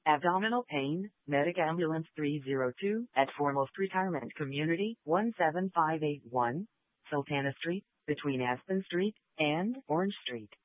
Abdominal pain, Medic Ambulance 302 at Foremost Retirement Community, 17581, Sultana Street, between Aspen Street and Orange Street.